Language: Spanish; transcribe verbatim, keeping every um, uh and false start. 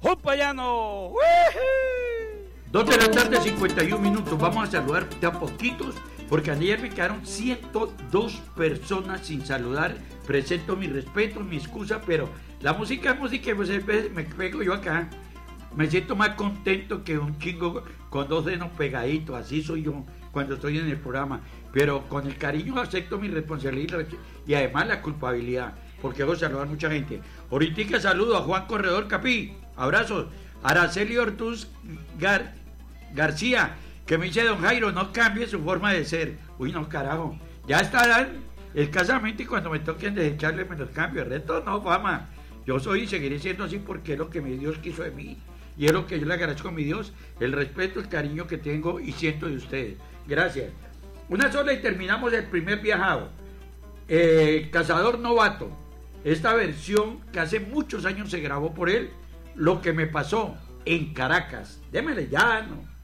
¡Pum payano! Dos de la tarde, cincuenta y un minutos. Vamos a saludar de a poquitos, porque ayer me quedaron ciento dos personas sin saludar. Presento mi respeto, mi excusa, pero la música es música y pues me pego yo acá. Me siento más contento que un chingo con dos dedos pegaditos. Así soy yo cuando estoy en el programa. Pero con el cariño acepto mi responsabilidad y además la culpabilidad, porque hago saludar a mucha gente. Ahorita saludo a Juan Corredor Capí. Abrazos. Araceli Ortuz Gar, García, que me dice: don Jairo, no cambie su forma de ser. Uy, no, carajo. Ya estarán escasamente y cuando me toquen desecharle me los cambio. El resto no, fama. Yo soy y seguiré siendo así porque es lo que mi Dios quiso de mí. Y es lo que yo le agradezco a mi Dios, el respeto, el cariño que tengo y siento de ustedes. Gracias. Una sola y terminamos el primer viajado. Eh, Cazador Novato. Esta versión que hace muchos años se grabó por él. Lo que me pasó en Caracas. Démele ya, ¿no?